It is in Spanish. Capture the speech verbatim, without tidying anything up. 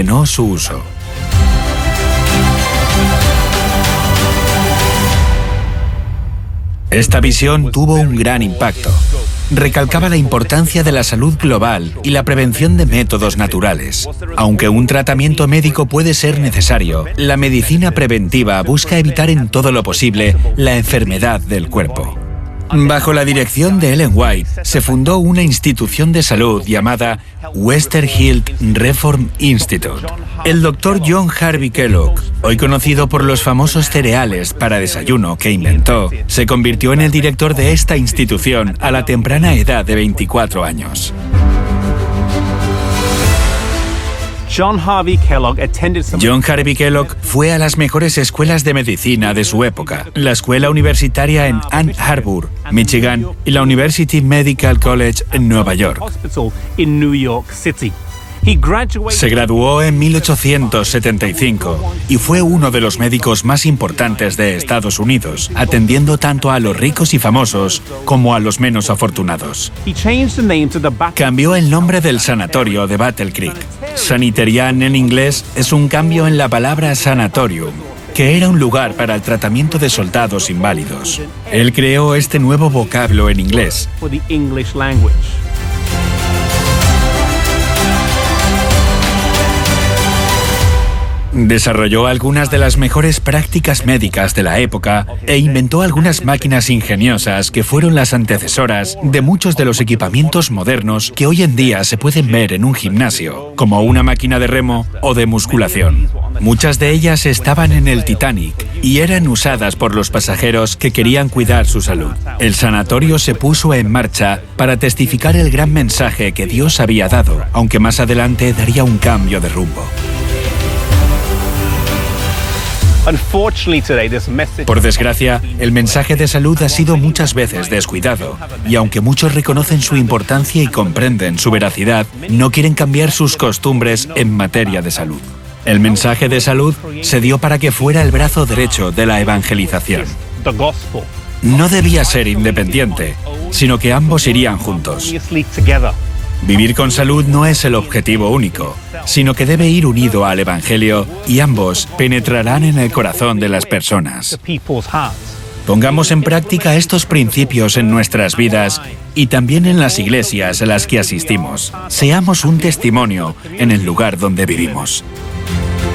ordenó su uso. Esta visión tuvo un gran impacto. Recalcaba la importancia de la salud global y la prevención de métodos naturales. Aunque un tratamiento médico puede ser necesario, la medicina preventiva busca evitar en todo lo posible la enfermedad del cuerpo. Bajo la dirección de Ellen White, se fundó una institución de salud llamada Western Health Reform Institute. El doctor John Harvey Kellogg, hoy conocido por los famosos cereales para desayuno que inventó, se convirtió en el director de esta institución a la temprana edad de veinticuatro años. John Harvey Kellogg attended some... John Harvey Kellogg fue a las mejores escuelas de medicina de su época, la Escuela Universitaria en Ann Arbor, Michigan, y la University Medical College en Nueva York. Hospital in New York City. He graduated... Se graduó en mil ochocientos setenta y cinco y fue uno de los médicos más importantes de Estados Unidos, atendiendo tanto a los ricos y famosos como a los menos afortunados. He changed the name to the Bat- Cambió el nombre del sanatorio de Battle Creek. Sanitarian en inglés es un cambio en la palabra sanatorium, que era un lugar para el tratamiento de soldados inválidos. Él creó este nuevo vocablo en inglés. for the English language. Desarrolló algunas de las mejores prácticas médicas de la época e inventó algunas máquinas ingeniosas que fueron las antecesoras de muchos de los equipamientos modernos que hoy en día se pueden ver en un gimnasio, como una máquina de remo o de musculación. Muchas de ellas estaban en el Titanic y eran usadas por los pasajeros que querían cuidar su salud. El sanatorio se puso en marcha para testificar el gran mensaje que Dios había dado, aunque más adelante daría un cambio de rumbo. Unfortunately today, this message... Por desgracia, el mensaje de salud ha sido muchas veces descuidado, y aunque muchos reconocen su importancia y comprenden su veracidad, no quieren cambiar sus costumbres en materia de salud. El mensaje de salud se dio para que fuera el brazo derecho de la evangelización. The gospel. No debía ser independiente, sino que ambos irían juntos. Obviously together. Vivir con salud no es el objetivo único, sino que debe ir unido al Evangelio y ambos penetrarán en el corazón de las personas. People's hearts. Pongamos en práctica estos principios en nuestras vidas y también en las iglesias a las que asistimos. Seamos un testimonio en el lugar donde vivimos.